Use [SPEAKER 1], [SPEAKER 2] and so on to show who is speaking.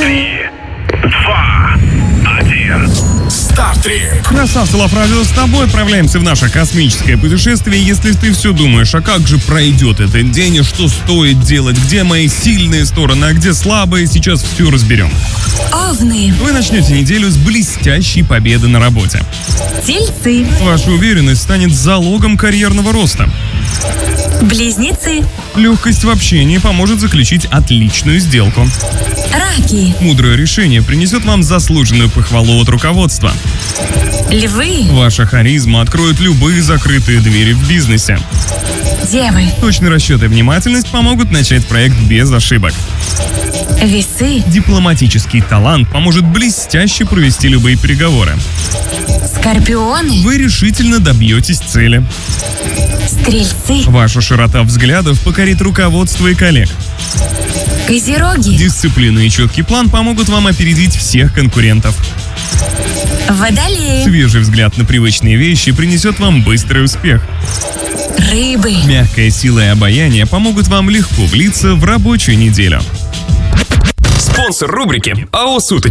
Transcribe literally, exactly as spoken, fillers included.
[SPEAKER 1] Три, два, один. Стартрек.
[SPEAKER 2] Красавцы Лав Радио, с тобой отправляемся в наше космическое путешествие. Если ты все думаешь, а как же пройдет этот день, и что стоит делать, где мои сильные стороны, а где слабые, сейчас все разберем.
[SPEAKER 3] Овны.
[SPEAKER 2] Вы начнете неделю с блестящей победы на работе.
[SPEAKER 3] Тельцы.
[SPEAKER 2] Ваша уверенность станет залогом карьерного роста.
[SPEAKER 3] Близнецы.
[SPEAKER 2] Легкость в общении поможет заключить отличную сделку.
[SPEAKER 3] Раки.
[SPEAKER 2] Мудрое решение принесет вам заслуженную похвалу от руководства.
[SPEAKER 3] Львы.
[SPEAKER 2] Ваша харизма откроет любые закрытые двери в бизнесе.
[SPEAKER 3] Девы.
[SPEAKER 2] Точный расчет и внимательность помогут начать проект без ошибок.
[SPEAKER 3] Весы.
[SPEAKER 2] Дипломатический талант поможет блестяще провести любые переговоры.
[SPEAKER 3] Скорпионы.
[SPEAKER 2] Вы решительно добьетесь цели.
[SPEAKER 3] Стрельцы.
[SPEAKER 2] Ваша широта взглядов покорит руководство и коллег.
[SPEAKER 3] Козероги.
[SPEAKER 2] Дисциплина и четкий план помогут вам опередить всех конкурентов.
[SPEAKER 3] Водолеи.
[SPEAKER 2] Свежий взгляд на привычные вещи принесет вам быстрый успех.
[SPEAKER 3] Рыбы.
[SPEAKER 2] Мягкая сила и обаяние помогут вам легко влиться в рабочую неделю.
[SPEAKER 1] Спонсор рубрики АО «Суточки».